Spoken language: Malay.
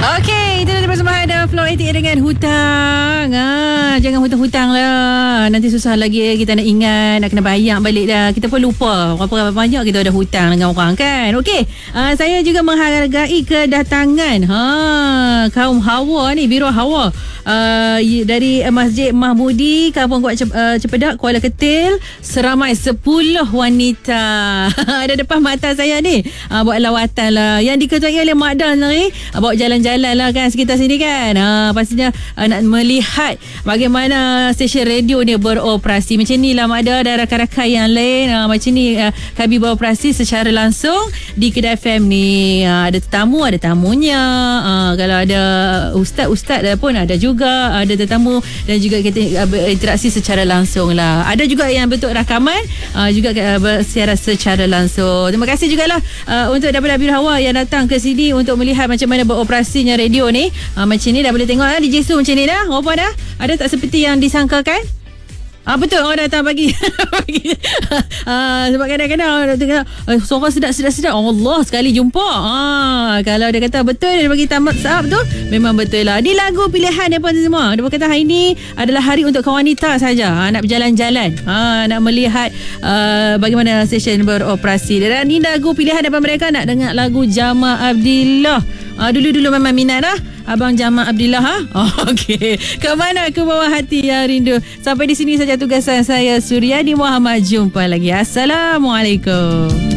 Okey, itu dari persembahan ada Flow 88 dengan hutang. Jangan hutang-hutang lah. Nanti susah lagi kita nak ingat, nak kena bayar balik dah. Kita pun lupa berapa banyak kita ada hutang dengan orang kan. Okey, saya juga menghargai kedatangan kaum Hawa ni, Biro Hawa. Dari Masjid Mahmudi, Kampung Kuat Cepedak, Kuala Ketil, seramai 10 wanita ada depan mata saya ni, buat lawatan lah yang diketuai oleh Mak Dal ni, bawa jalan-jalan lah kan sekitar sini kan. Pastinya nak melihat bagaimana stesen radio ni beroperasi. Macam ni lah Mak Dal dan rakan-rakan yang lain. Macam ni kami beroperasi secara langsung di Kedah FM ni. Ada tetamu, ada tamunya. Kalau ada ustaz-ustaz pun ada juga, ada tetamu dan juga kita berinteraksi secara langsung lah. Ada juga yang bentuk rakaman, juga bersiaran secara langsung. Terima kasih jugalah untuk daripada Biro Hawa yang datang ke sini untuk melihat macam mana beroperasinya radio ni. Macam ni dah boleh tengok DJ Su macam ni dah. Apa dah? Ada tak seperti yang disangkakan? Betul, orang datang pagi. Sebab kadang-kadang orang tengok suara sedap-sedap Allah sekali jumpa. Kalau dia kata betul, dia bagi thumbs up tu, memang betul lah. Ni lagu pilihan dia pun semua. Dia kata hari ni adalah hari untuk kaum wanita saja, nak berjalan-jalan, nak melihat bagaimana stesen beroperasi. Dan ni lagu pilihan daripada mereka. Nak dengar lagu Jamal Abdillah. Dulu-dulu memang minat lah Abang Jamal Abdillah. Okey. Ke mana ke bawah hati yang rindu. Sampai di sini saja tugasan saya, Suryani Muhammad. Jumpa lagi. Assalamualaikum.